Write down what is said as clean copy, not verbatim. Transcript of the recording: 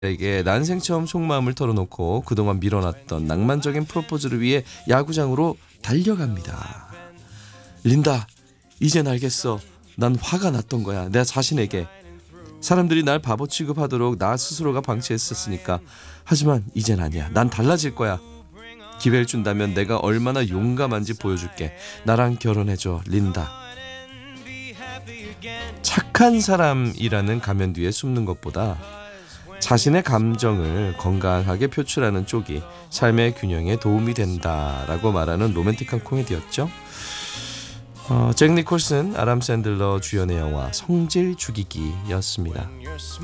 에게 난생 처음 속마음을 털어놓고 그동안 미뤄놨던 낭만적인 프로포즈를 위해 야구장으로 달려갑니다. 린다, 이젠 알겠어. 난 화가 났던 거야. 내 자신에게. 사람들이 날 바보 취급하도록 나 스스로가 방치했었으니까. 하지만 이젠 아니야. 난 달라질 거야. 기회를 준다면 내가 얼마나 용감한지 보여줄게. 나랑 결혼해줘, 린다. 착한 사람이라는 가면 뒤에 숨는 것보다 자신의 감정을 건강하게 표출하는 쪽이 삶의 균형에 도움이 된다라고 말하는 로맨틱한 코미디였죠. 잭 니콜슨, 아담 샌들러 주연의 영화 성질 죽이기였습니다.